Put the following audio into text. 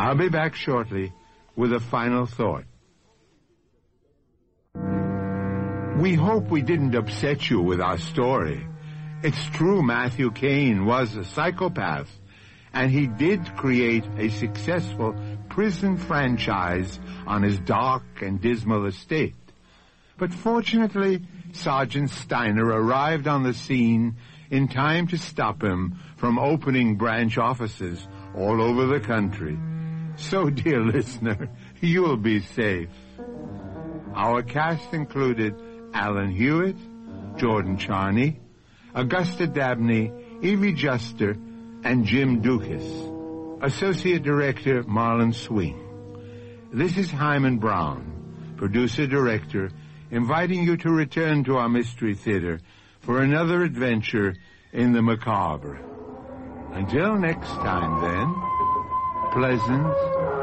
I'll be back shortly with a final thought. We hope we didn't upset you with our story. It's true Matthew Cain was a psychopath, and he did create a successful prison franchise on his dark and dismal estate. But fortunately, Sergeant Steiner arrived on the scene in time to stop him from opening branch offices all over the country. So, dear listener, you'll be safe. Our cast included Alan Hewitt, Jordan Charney, Augusta Dabney, Evie Juster, and Jim Dukas. Associate Director Marlon Swing. This is Hyman Brown, Producer-Director, inviting you to return to our Mystery Theater for another adventure in the macabre. Until next time, then, pleasant